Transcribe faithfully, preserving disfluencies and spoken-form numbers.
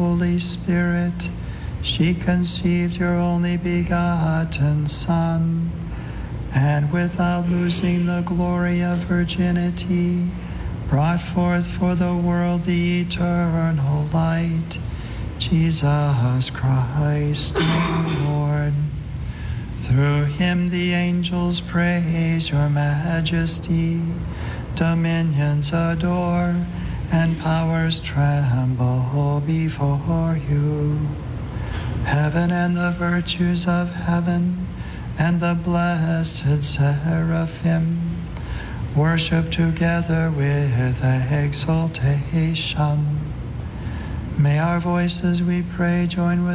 Holy Spirit, she conceived your only begotten Son, and without losing the glory of virginity, brought forth for the world the eternal light, Jesus Christ our Lord. Through him the angels praise your majesty, dominions adore, and powers tremble before you. Heaven and the virtues of heaven and the blessed seraphim worship together with exaltation. May our voices, we pray, join with